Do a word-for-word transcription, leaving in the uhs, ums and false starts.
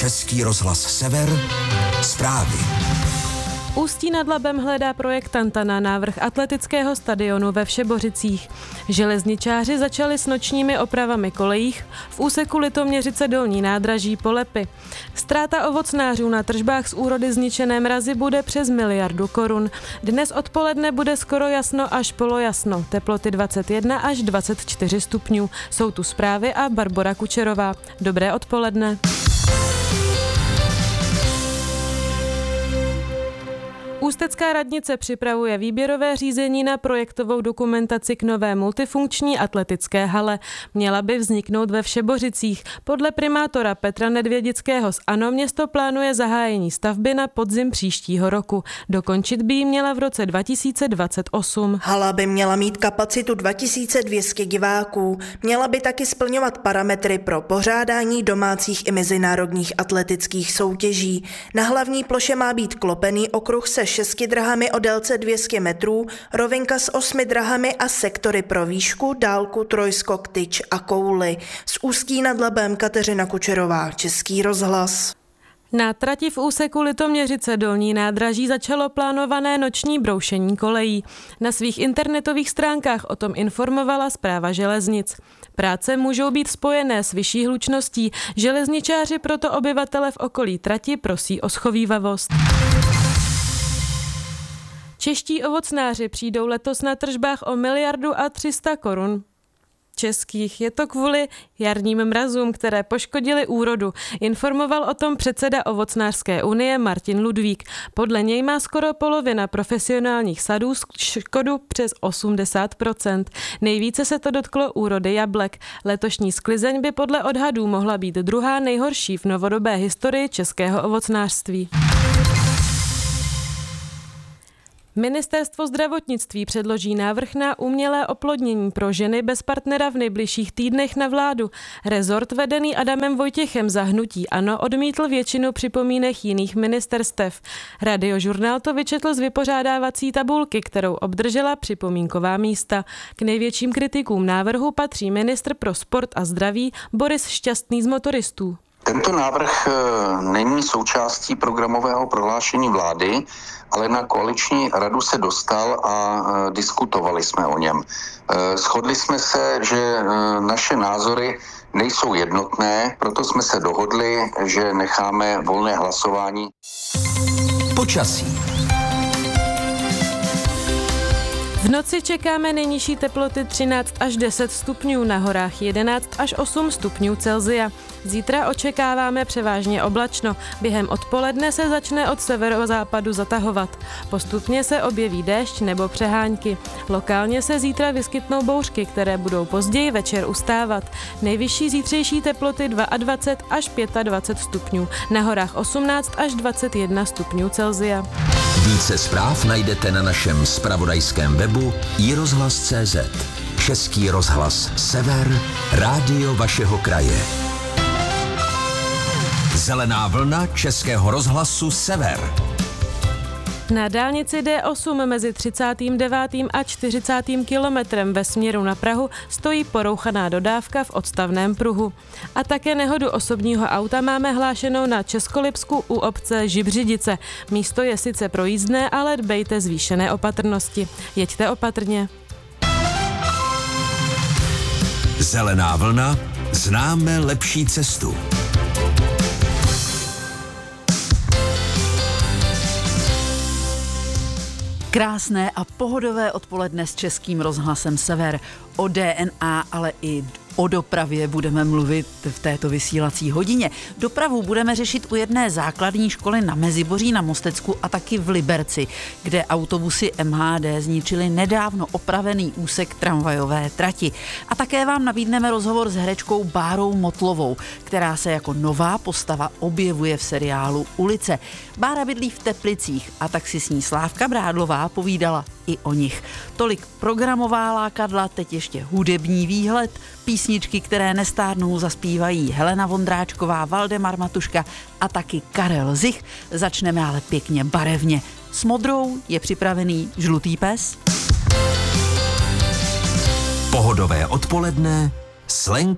Český rozhlas Sever, zprávy. Ústí nad Labem hledá projektanta na návrh atletického stadionu ve Všebořicích. Železničáři začali s nočními opravami kolejích v úseku Litoměřice Dolní nádraží Polepy. Ztráta ovocnářů na tržbách z úrody zničené mrazy bude přes miliardu korun. Dnes odpoledne bude skoro jasno až polojasno, teploty dvacet jedna až dvacet čtyři stupňů. Jsou tu zprávy a Barbora Kučerová. Dobré odpoledne. Ústecká radnice připravuje výběrové řízení na projektovou dokumentaci k nové multifunkční atletické hale. Měla by vzniknout ve Všebořicích. Podle primátora Petra Nedvědického z ANO město plánuje zahájení stavby na podzim příštího roku. Dokončit by ji měla v roce dva tisíce dvacet osm. Hala by měla mít kapacitu dva tisíce dvě stě diváků. Měla by taky splňovat parametry pro pořádání domácích i mezinárodních atletických soutěží. Na hlavní ploše má být klopený okruh se šesti drahami o délce dvě stě metrů, rovinka s osmi drahami a sektory pro výšku, dálku, trojskok, tyč a kouli. Z Ústí nad Labem Kateřina Kučerová, Český rozhlas. Na trati v úseku Litoměřice Dolní nádraží začalo plánované noční broušení kolejí. Na svých internetových stránkách o tom informovala Správa železnic. Práce můžou být spojené s vyšší hlučností, železničáři proto obyvatele v okolí trati prosí o schovívavost. Čeští ovocnáři přijdou letos na tržbách o miliardu a tři sta korun českých. Je to kvůli jarním mrazům, které poškodily úrodu. Informoval o tom předseda Ovocnářské unie Martin Ludvík. Podle něj má skoro polovina profesionálních sadů škodu přes osmdesát procent. Nejvíce se to dotklo úrody jablek. Letošní sklizeň by podle odhadů mohla být druhá nejhorší v novodobé historii českého ovocnářství. Ministerstvo zdravotnictví předloží návrh na umělé oplodnění pro ženy bez partnera v nejbližších týdnech na vládu. Rezort vedený Adamem Vojtěchem za hnutí ANO odmítl většinu připomínek jiných ministerstev. Radiožurnál to vyčetl z vypořádávací tabulky, kterou obdržela připomínková místa. K největším kritikům návrhu patří ministr pro sport a zdraví Boris Šťastný z Motoristů. Tento návrh není součástí programového prohlášení vlády, ale na koaliční radu se dostal a diskutovali jsme o něm. Shodli jsme se, že naše názory nejsou jednotné, proto jsme se dohodli, že necháme volné hlasování. Počasí. V noci čekáme nejnižší teploty třináct až deset stupňů, na horách jedenáct až osm stupňů Celsia. Zítra očekáváme převážně oblačno. Během odpoledne se začne od severozápadu zatahovat. Postupně se objeví déšť nebo přehánky. Lokálně se zítra vyskytnou bouřky, které budou později večer ustávat. Nejvyšší zítřejší teploty dvacet dva až dvacet pět stupňů, na horách osmnáct až dvacet jedna stupňů Celsia. Více zpráv najdete na našem zpravodajském webu i rozhlas tečka cé zet. Český rozhlas Sever, rádio vašeho kraje. Zelená vlna Českého rozhlasu Sever. Na dálnici D osm mezi třicátým devátým a čtyřicátým kilometrem ve směru na Prahu stojí porouchaná dodávka v odstavném pruhu. A také nehodu osobního auta máme hlášenou na Českolipsku u obce Žibřidice. Místo je sice projízdné, ale dbejte zvýšené opatrnosti. Jeďte opatrně. Zelená vlna, známe lepší cestu. Krásné a pohodové odpoledne s Českým rozhlasem Sever. O D N A, ale i o dopravě budeme mluvit v této vysílací hodině. Dopravu budeme řešit u jedné základní školy na Meziboří na Mostecku a taky v Liberci, kde autobusy M H D zničily nedávno opravený úsek tramvajové trati. A také vám nabídneme rozhovor s herečkou Bárou Motlovou, která se jako nová postava objevuje v seriálu Ulice. Bára bydlí v Teplicích a tak si s ní Slávka Brádlová povídala i o nich. Tolik programová lákadla, teď ještě hudební výhled, písničky, které nestárnou, zaspívají Helena Vondráčková, Valdemar Matuška a taky Karel Zich. Začneme ale pěkně barevně. S modrou je připravený žlutý pes. Pohodové odpoledne s Lenkou